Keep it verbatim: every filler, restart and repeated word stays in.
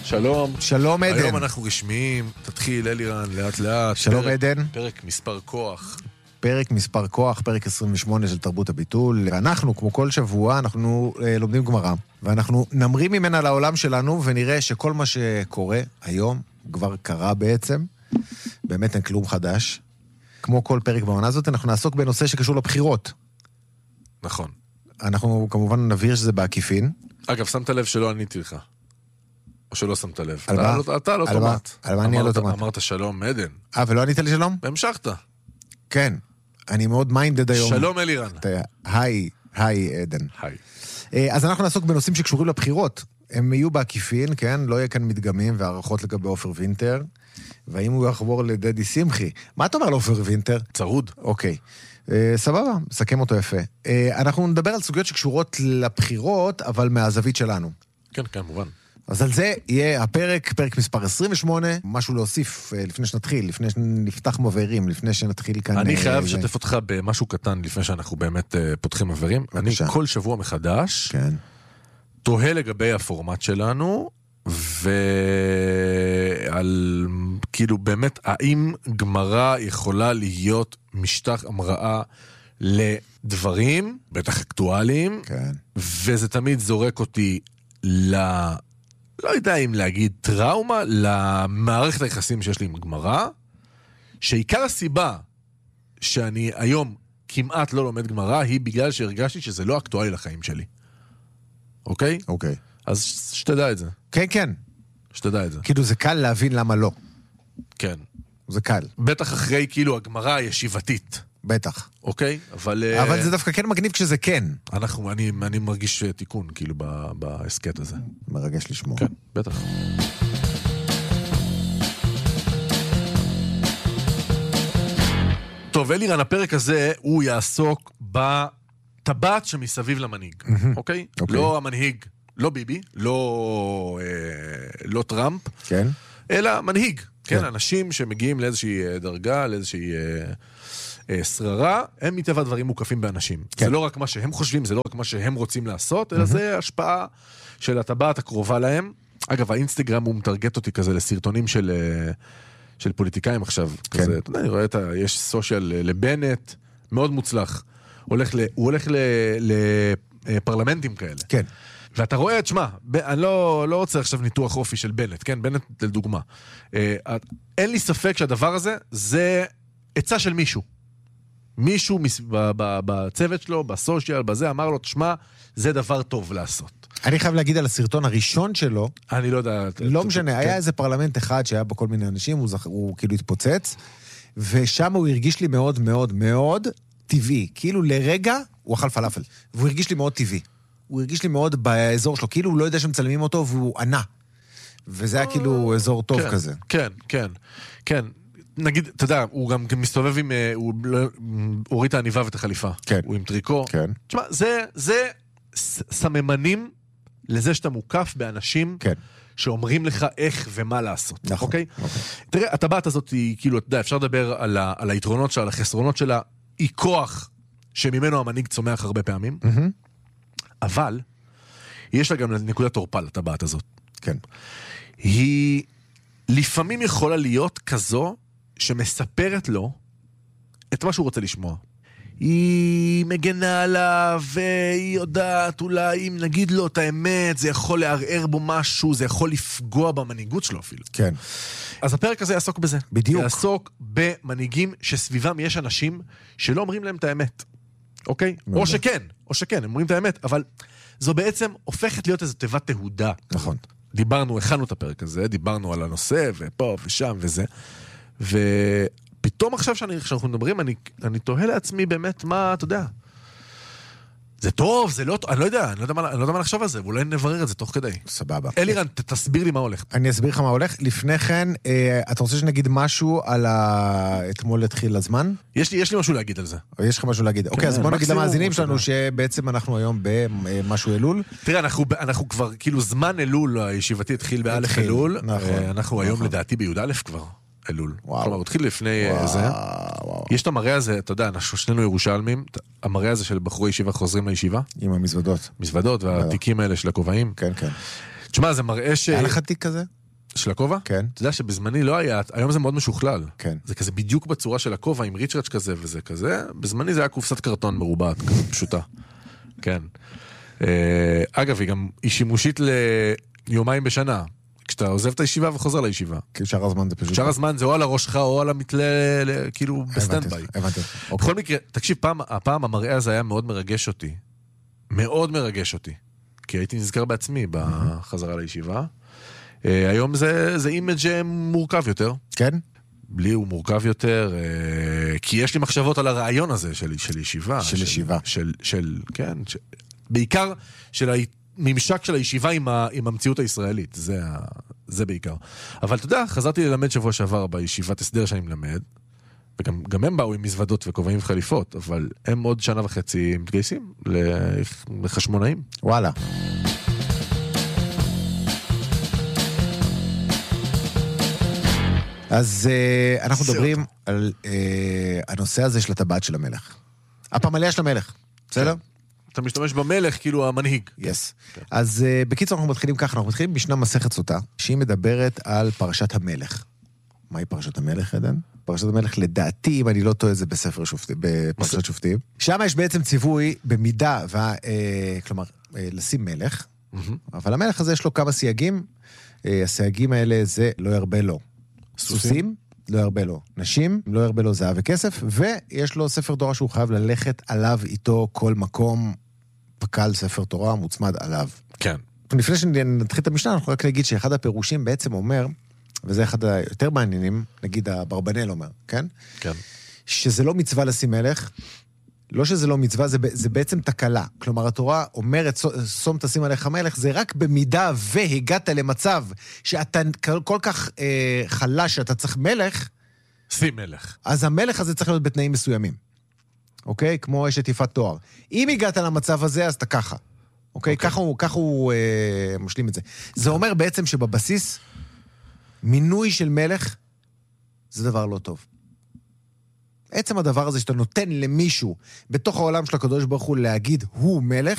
שלום. שלום עדן. היום אנחנו רשמיים, תתחיל אלירן לאט לאט. שלום פרק, עדן. פרק מספר כוח. פרק מספר כוח, פרק עשרים ושמונה של תרבות הביטול. ואנחנו, כמו כל שבוע, אנחנו אה, לומדים גמרא. ואנחנו נמרים ממנה לעולם שלנו, ונראה שכל מה שקורה היום, כבר קרה בעצם. באמת אין כלום חדש. כמו כל פרק בעונה הזאת, אנחנו נעסוק בנושא שקשור לבחירות. נכון. אנחנו כמובן נבהיר שזה בעקיפין. אגב, שמת לב שלא עניתי לך. או שלא שמת לב. על אתה מה? לא- אתה לא על מה? תומט. על מה אני על אוטומט? אמרת שלום, עדן. אה, ולא ענית לי שלום? והמשכת. כן. אני מאוד מיינדד היום. שלום אלירן. אתה- היי, היי עדן. היי. אה, אז אנחנו נעסוק בנושאים שקשורים לבחירות. הם יהיו בעקיפין, כן? לא יהיה כאן מדגמים והערכות לגבי אופר וינטר. והאם הוא יחבור לדדי שמחי. מה אתה אומר לאופר וינטר? צרוד. אוקיי. אה, סבבה, מסכם אותו יפה. אה, אנחנו נדבר על סוגיות שקשורות לבחירות, אבל מהזווית שלנו. כן, כן, מובן. אז על זה יהיה הפרק, פרק מספר עשרים ושמונה, משהו להוסיף אה, לפני שנתחיל, לפני שנפתח מבערים, לפני שנתחיל כאן... אני אה, חייב זה. לשתף אותך במשהו קטן לפני שאנחנו באמת אה, פותחים מבערים. אני בבקשה. כל שבוע מחדש כן. תוהה לגבי הפורמט שלנו, ועל כאילו באמת, האם גמרא יכולה להיות משטח המראה לדברים, בטח אקטואליים, כן. וזה תמיד זורק אותי ל... לא יודע אם להגיד טראומה, למערכת היחסים שיש לי עם גמרא, שעיקר הסיבה שאני היום כמעט לא לומד גמרא, היא בגלל שהרגשתי שזה לא אקטואלי לחיים שלי. אוקיי? אוקיי. אז שתדע את זה. כן, כן. שתדע את זה. כאילו זה קל להבין למה לא. כן. זה קל, בטח אחרי כאילו הגמרא הישיבתית. בטח. אוקיי? אבל... אבל זה דווקא כן מגניב כשזה כן. אנחנו, אני, אני מרגיש תיקון כאילו ב- בעסקת הזה. מרגש לשמוע. כן, בטח. טוב, אלירן, הפרק הזה הוא יעסוק בטבעת שמסביב למנהיג, אוקיי? אוקיי. לא המנהיג, לא ביבי, לא, אה, לא טראמפ, כן? אלא מנהיג, כן? כן. אנשים שמגיעים לאיזושהי אה, דרגה, לאיזושהי אה, אה, שררה, הם מטבע הדברים מוקפים באנשים. כן. זה לא רק מה שהם חושבים, זה לא רק מה שהם רוצים לעשות, אלא זה השפעה של הטבעת הקרובה להם. אגב, האינסטגרם הוא מטרגט אותי כזה לסרטונים של... אה, של פוליטיקאים עכשיו, כן. כזה, אתה יודע, אני רואה את ה... יש סושיאל לבנט, מאוד מוצלח. הולך ל... הוא הולך ל... לפרלמנטים כאלה. כן. ואתה רואה, תשמע, ב... אני לא, לא רוצה עכשיו ניתוח אופי של בנט, כן? בנט לדוגמה. אה, אין לי ספק שהדבר הזה, זה עצה של מישהו. מישהו מס... ב... ב... בצוות שלו, בסושיאל, בזה, אמר לו, תשמע, זה דבר טוב לעשות. אני חייב להגיד על הסרטון הראשון שלו, אני לא יודע... לא משנה, כן. היה איזה פרלמנט אחד שהיה בו כל מיני אנשים, הוא, זכ... הוא כאילו התפוצץ, ושם הוא הרגיש לי מאוד מאוד מאוד טבעי. כאילו לרגע הוא אכל פלאפל, והוא הרגיש לי מאוד טבעי. הוא הרגיש לי מאוד באזור שלו, כאילו הוא לא יודע שמצלמים אותו והוא ענה. וזה היה כאילו אזור טוב כן, כזה. כן, כן, כן. נגיד, אתה יודע, הוא גם מסתובב עם, הוא הוריד את העניבה ואת החליפה. כן. הוא עם טריקו. כן. תשמע, זה, זה סממנים לזה שאתה מוקף באנשים כן. שאומרים לך איך ומה לעשות. נכון. אוקיי? אוקיי. תראה, הטבעת הזאת היא, כאילו, אתה יודע, אפשר לדבר על, ה, על היתרונות שלה, על החסרונות שלה, היא כוח שממנו המנהיג צומח הרבה פעמים, מהמם. אבל יש לה גם נקודת תורפה לטבעת הזאת. כן. היא לפעמים יכולה להיות כזו שמספרת לו את מה שהוא רוצה לשמוע. היא מגנה עליו, והיא יודעת אולי אם נגיד לו את האמת, זה יכול לערער בו משהו, זה יכול לפגוע במנהיגות שלו אפילו. כן. אז הפרק הזה יעסוק בזה. בדיוק. יעסוק במנהיגים שסביבם יש אנשים שלא אומרים להם את האמת. אוקיי? או שכן, או שכן, הם אומרים את האמת, אבל זו בעצם הופכת להיות איזו תיבת תהודה. נכון. דיברנו, הכנו את הפרק הזה, דיברנו על הנושא, ופה ושם וזה, ופתאום עכשיו שאני, שאנחנו מדברים, אני, אני תוהה לעצמי באמת מה, אתה יודע, זה טוב, זה לא טוב, אני לא יודע, אני לא יודע מה, אני לא יודע מה לחשוב על זה, ואולי נברר את זה תוך כדי. סבבה. אלירן, ת, תסביר לי מה הולך. אני אסביר לך מה הולך. לפני כן, אה, אתה רוצה שנגיד משהו על ה... אתמול התחיל הזמן? יש לי, יש לי משהו להגיד על זה. או יש לך משהו להגיד? אוקיי, אז בוא נגיד מקסימום, למאזינים אתה יודע. שלנו שבעצם אנחנו היום במשהו אלול. תראה, אנחנו, אנחנו כבר, כאילו זמן אלול הישיבתי התחיל באלף התחיל, אלול, נכון, אה, אנחנו היום נכון. לדעתי בי"א כבר אלול. וואו. כלומר, הוא התחיל לפני וואו, זה. וואו. יש את המראה הזה, אתה יודע, אנחנו שנינו ירושלמים, המראה הזה של בחורי ישיבה חוזרים לישיבה, עם המזוודות. מזוודות והתיקים האלה של הכובעים. כן, כן. תשמע, זה מראה ש... היה לך תיק כזה? של הכובע? כן. אתה יודע שבזמני לא היה, היום זה מאוד משוכלל. כן. זה כזה בדיוק בצורה של הכובע, עם ריצ'רץ' כזה וזה כזה. בזמני זה היה קופסת קרטון מרובעת, כזה פשוטה. כן. אגב, היא גם, היא שימושית ליומיים בשנה. כשאתה עוזב את הישיבה וחוזר לישיבה. כי שאר הזמן זה פשוט... שאר הזמן זה או על הראש שלך או על המתלה, כאילו בסטנדביי. הבנתי. בכל מקרה, תקשיב, פעם, הפעם המראה הזה היה מאוד מרגש אותי. מאוד מרגש אותי. כי הייתי נזכר בעצמי בחזרה לישיבה. היום זה, זה אימג' מורכב יותר. כן? בלי הוא מורכב יותר, כי יש לי מחשבות על הרעיון הזה של, של ישיבה. של ישיבה. של, של, כן, ש... בעיקר של הממשק של הישיבה עם, ה, עם המציאות הישראלית. זה, ה, זה בעיקר. אבל אתה יודע, חזרתי ללמד שבוע שעבר בישיבת הסדר שאני מלמד, וגם גם הם באו עם מזוודות וכובעים וחליפות, אבל הם עוד שנה וחצי מתגייסים לחשמונאים. וואלה. אז uh, אנחנו מדברים על uh, הנושא הזה של הטבעת של המלך. הפמליה של המלך, בסדר? אתה משתמש במלך כאילו המנהיג. יס. אז uh, בקיצור אנחנו מתחילים ככה, אנחנו מתחילים בשנה מסכת סוטה, שהיא מדברת על פרשת המלך. מהי פרשת המלך, עדן? פרשת המלך, לדעתי, אם אני לא טועה, זה בספר שופטים, בפרשת שופטים. שם יש בעצם ציווי במידה, וה, אה, כלומר, אה, לשים מלך, אבל המלך הזה יש לו כמה סייגים, אה, הסייגים האלה זה לא ירבה לו. סוסים, לא ירבה לו. נשים, לא ירבה לו זהב וכסף, ויש לו ספר תורה שהוא חייב ללכת עליו איתו כל מקום, פקל ספר תורה מוצמד עליו. כן. לפני שנתחיל את המשנה, אנחנו רק נגיד שאחד הפירושים בעצם אומר, וזה אחד היותר מעניינים, נגיד הברבנל אומר, כן? כן. שזה לא מצווה לשים מלך, לא שזה לא מצווה, זה, זה בעצם תקלה. כלומר, התורה אומרת, שום תשים עליך מלך, זה רק במידה והגעת למצב שאתה כל כך אה, חלש שאתה צריך מלך, שים מלך. אז המלך הזה צריך להיות בתנאים מסוימים. אוקיי? כמו אשת יפת תואר. אם הגעת למצב הזה, אז אתה ככה. אוקיי? אוקיי. ככה הוא, ככה הוא אה, משלים את זה. זה אומר בעצם שבבסיס, מינוי של מלך, זה דבר לא טוב. עצם הדבר הזה שאתה נותן למישהו בתוך העולם של הקדוש ברוך הוא להגיד הוא מלך,